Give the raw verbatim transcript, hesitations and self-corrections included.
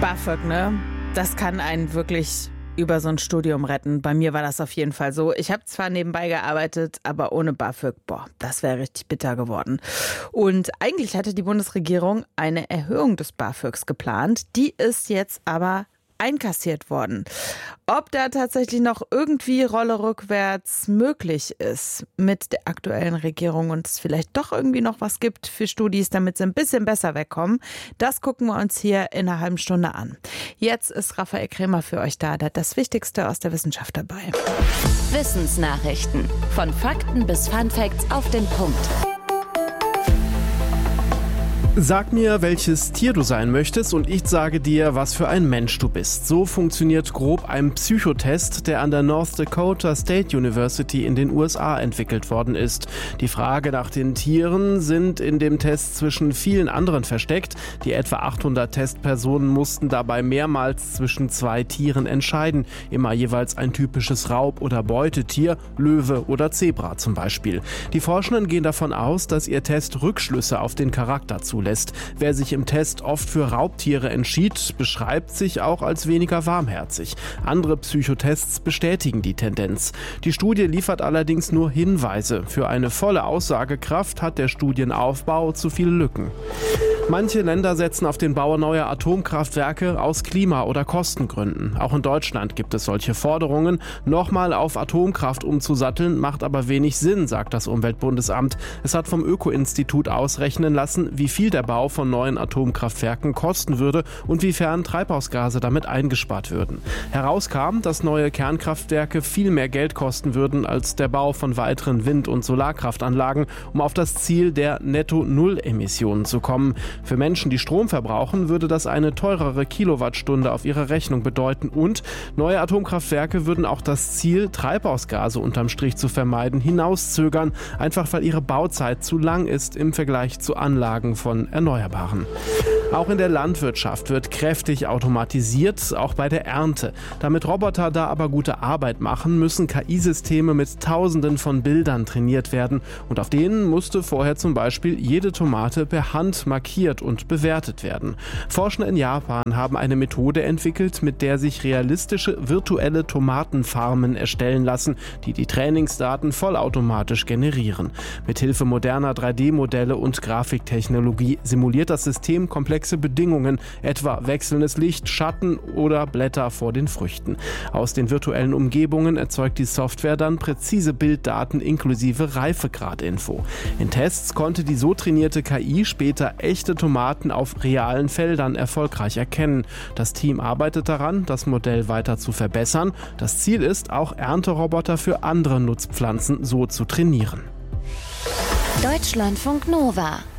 BAföG, ne? Das kann einen wirklich über so ein Studium retten. Bei mir war das auf jeden Fall so. Ich habe zwar nebenbei gearbeitet, aber ohne BAföG, boah, das wäre richtig bitter geworden. Und eigentlich hatte die Bundesregierung eine Erhöhung des BAföGs geplant. Die ist jetzt aber einkassiert worden. Ob da tatsächlich noch irgendwie Rolle rückwärts möglich ist mit der aktuellen Regierung und es vielleicht doch irgendwie noch was gibt für Studis, damit sie ein bisschen besser wegkommen, das gucken wir uns hier in einer halben Stunde an. Jetzt ist Raphael Krämer für euch da, der hat das Wichtigste aus der Wissenschaft dabei. Wissensnachrichten. Von Fakten bis Funfacts auf den Punkt. Sag mir, welches Tier du sein möchtest und ich sage dir, was für ein Mensch du bist. So funktioniert grob ein Psychotest, der an der North Dakota State University in den U S A entwickelt worden ist. Die Frage nach den Tieren sind in dem Test zwischen vielen anderen versteckt. Die etwa achthundert Testpersonen mussten dabei mehrmals zwischen zwei Tieren entscheiden. Immer jeweils ein typisches Raub- oder Beutetier, Löwe oder Zebra zum Beispiel. Die Forschenden gehen davon aus, dass ihr Test Rückschlüsse auf den Charakter zulässt. Lässt. Wer sich im Test oft für Raubtiere entschied, beschreibt sich auch als weniger warmherzig. Andere Psychotests bestätigen die Tendenz. Die Studie liefert allerdings nur Hinweise. Für eine volle Aussagekraft hat der Studienaufbau zu viele Lücken. Manche Länder setzen auf den Bau neuer Atomkraftwerke aus Klima- oder Kostengründen. Auch in Deutschland gibt es solche Forderungen. Nochmal auf Atomkraft umzusatteln, macht aber wenig Sinn, sagt das Umweltbundesamt. Es hat vom Öko-Institut ausrechnen lassen, wie viel der Bau von neuen Atomkraftwerken kosten würde und wiefern Treibhausgase damit eingespart würden. Herauskam, dass neue Kernkraftwerke viel mehr Geld kosten würden als der Bau von weiteren Wind- und Solarkraftanlagen, um auf das Ziel der Netto-Null-Emissionen zu kommen. Für Menschen, die Strom verbrauchen, würde das eine teurere Kilowattstunde auf ihrer Rechnung bedeuten und neue Atomkraftwerke würden auch das Ziel, Treibhausgase unterm Strich zu vermeiden, hinauszögern, einfach weil ihre Bauzeit zu lang ist im Vergleich zu Anlagen von Erneuerbaren. Auch in der Landwirtschaft wird kräftig automatisiert, auch bei der Ernte. Damit Roboter da aber gute Arbeit machen, müssen K I-Systeme mit Tausenden von Bildern trainiert werden. Und auf denen musste vorher zum Beispiel jede Tomate per Hand markiert und bewertet werden. Forschende in Japan haben eine Methode entwickelt, mit der sich realistische virtuelle Tomatenfarmen erstellen lassen, die die Trainingsdaten vollautomatisch generieren. Mithilfe moderner drei D Modelle und Grafiktechnologie simuliert das System komplexe Bedingungen, etwa wechselndes Licht, Schatten oder Blätter vor den Früchten. Aus den virtuellen Umgebungen erzeugt die Software dann präzise Bilddaten inklusive Reifegradinfo. In Tests konnte die so trainierte K I später echte Tomaten auf realen Feldern erfolgreich erkennen. Das Team arbeitet daran, das Modell weiter zu verbessern. Das Ziel ist, auch Ernteroboter für andere Nutzpflanzen so zu trainieren. Deutschlandfunk Nova